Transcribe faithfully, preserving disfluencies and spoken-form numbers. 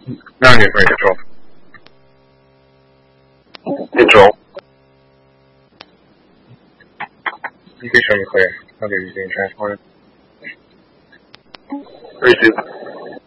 Now you're ready to draw. You draw. 你可以选，你可以，那就已经 transfer。Receive.